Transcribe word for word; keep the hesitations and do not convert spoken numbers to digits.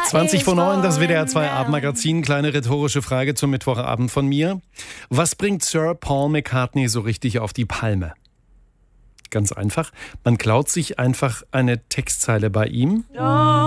zwanzig vor neun, das W D R zwei Abendmagazin. Kleine rhetorische Frage zum Mittwochabend von mir. Was bringt Sir Paul McCartney so richtig auf die Palme? Ganz einfach. Man klaut sich einfach eine Textzeile bei ihm.